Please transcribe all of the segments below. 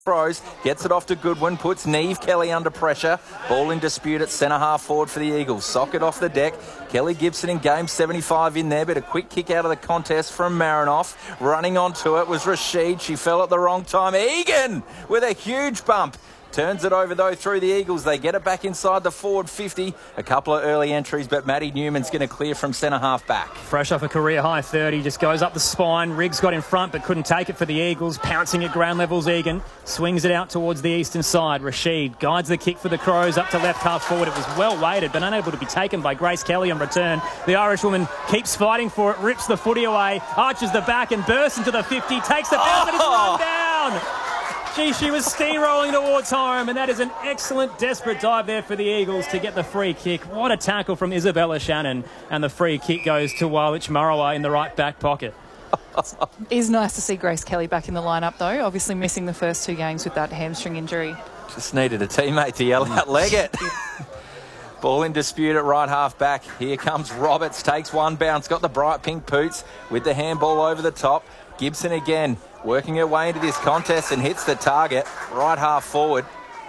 Throws, gets it off to Goodwin, puts Neve Kelly under pressure. Ball in dispute at centre half forward for the Eagles. Socket off the deck. Kelly Gibson in game 75 in there, but a quick kick out of the contest from Marinoff. Running onto it was Rashid. She fell at the wrong time. Egan with a huge bump. Turns it over, though, through the Eagles. They get it back inside the forward 50. A couple of early entries, but Maddie Newman's going to clear from centre half back. Fresh off a career-high 30, just goes up the spine. Riggs got in front, but couldn't take it for the Eagles. Pouncing at ground levels, Egan. Swings it out towards the eastern side. Rashid guides the kick for the Crows up to left half forward. It was well weighted, but unable to be taken by Grace Kelly on return. The Irishwoman keeps fighting for it, rips the footy away, arches the back and bursts into the 50, takes the bounce and it's run down. Gee, she was steamrolling towards home, and that is an excellent, desperate dive there for the Eagles to get the free kick. What a tackle from Isabella Shannon, and the free kick goes to Walich Marawa in the right back pocket. It is nice to see Grace Kelly back in the lineup, though. Obviously missing the first 2 games with that hamstring injury. Just needed a teammate to yell out, leg it. Ball in dispute at right half back. Here comes Roberts, takes one bounce, got the bright pink boots with the handball over the top. Gibson again, working her way into this contest and hits the target, right half forward.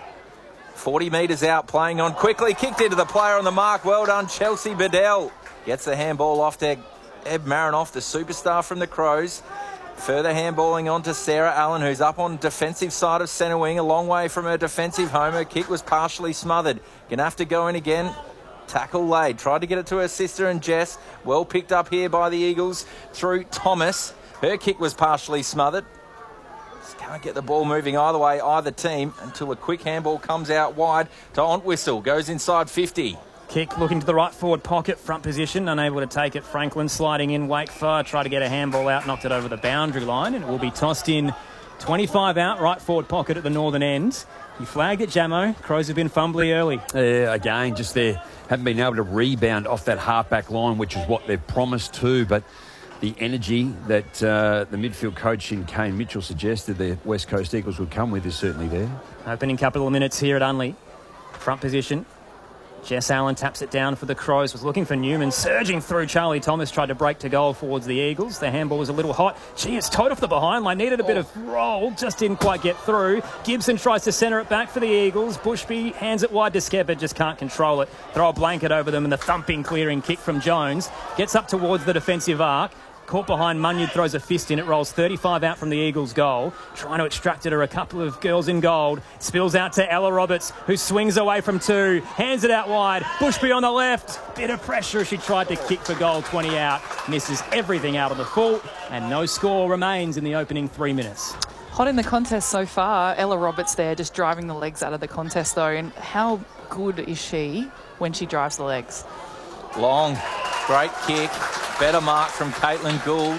40 metres out, playing on quickly, kicked into the player on the mark. Well done, Chelsea Bedell. Gets the handball off to Eb Marinoff, the superstar from the Crows. Further handballing on to Sarah Allen, who's up on defensive side of centre wing, a long way from her defensive home. Her kick was partially smothered. Gonna have to go in again. Tackle laid. Tried to get it to her sister and Jess. Well picked up here by the Eagles through Thomas. Her kick was partially smothered. Just can't get the ball moving either way, either team, until a quick handball comes out wide to Entwistle. Goes inside 50. Kick looking to the right forward pocket, front position, unable to take it. Franklin sliding in, Wakefar, try to get a handball out, knocked it over the boundary line, and it will be tossed in 25 out, right forward pocket at the northern end. You flagged it, Jamo. Crows have been fumbly early. Yeah, again, just there. Haven't been able to rebound off that half-back line, which is what they've promised to, but the energy that the midfield coach in Kane Mitchell suggested the West Coast Eagles would come with is certainly there. Opening couple of minutes here at Unley. Front position. Jess Allen taps it down for the Crows. Was looking for Newman. Surging through. Charlie Thomas tried to break to goal towards the Eagles. The handball was a little hot. Gee, it's towed off the behind line. Needed a bit of roll. Just didn't quite get through. Gibson tries to centre it back for the Eagles. Bushby hands it wide to Skepper. Just can't control it. Throw a blanket over them and the thumping clearing kick from Jones. Gets up towards the defensive arc. Caught behind, Munyard throws a fist in. It rolls 35 out from the Eagles' goal. Trying to extract it are a couple of girls in gold. Spills out to Ella Roberts, who swings away from 2. Hands it out wide. Bushby on the left. Bit of pressure. She tried to kick for goal, 20 out. Misses everything out of the full. And no score remains in the opening 3 minutes. Hot in the contest so far. Ella Roberts there just driving the legs out of the contest, though. And how good is she when she drives the legs? Long, great kick. Better mark from Caitlin Gould.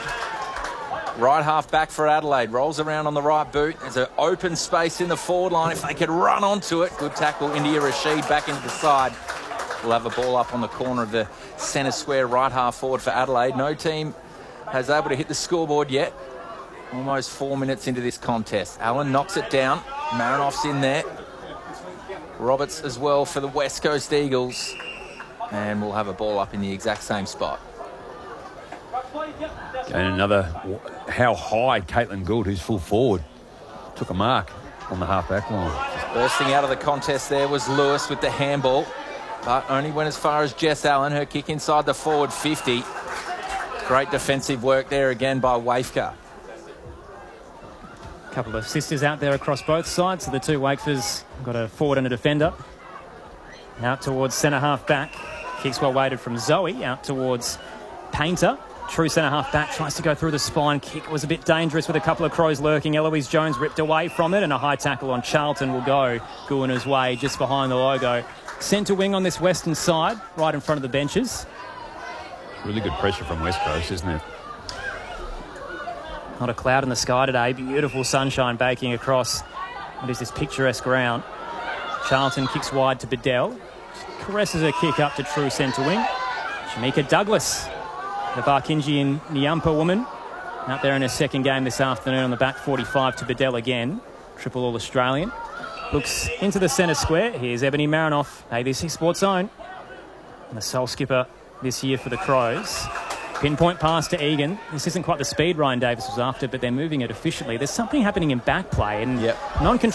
Right half back for Adelaide. Rolls around on the right boot. There's an open space in the forward line. If they could run onto it. Good tackle. India Rashid back into the side. We'll have a ball up on the corner of the centre square, right half forward for Adelaide. No team has able to hit the scoreboard yet. Almost 4 minutes into this contest. Allen knocks it down. Marinoff's in there. Roberts as well for the West Coast Eagles. And we'll have a ball up in the exact same spot. And another, how high Caitlin Gould, who's full forward, took a mark on the half-back line. Bursting out of the contest there was Lewis with the handball, but only went as far as Jess Allen. Her kick inside the forward 50. Great defensive work there again by Wafka. A couple of sisters out there across both sides. So the 2 Wakefers got a forward and a defender. Out towards centre half back. Kicks well weighted from Zoe out towards Painter. True centre half back tries to go through the spine. Kick was a bit dangerous with a couple of Crows lurking. Eloise Jones ripped away from it, and a high tackle on Charlton will go Guina's way just behind the logo. Centre wing on this western side, right in front of the benches. Really good pressure from West Coast, isn't it? Not a cloud in the sky today. Beautiful sunshine baking across what is this picturesque ground. Charlton kicks wide to Bedell. Caresses her kick up to true centre wing. Shamika Douglas, the Barkinji and Nyampa woman, out there in her second game this afternoon on the back 45 to Bedell again. Triple All-Australian. Looks into the centre square. Here's Ebony Marinoff, ABC Sports Zone. And the sole skipper this year for the Crows. Pinpoint pass to Egan. This isn't quite the speed Ryan Davis was after, but they're moving it efficiently. There's something happening in back play, and Yep. non-control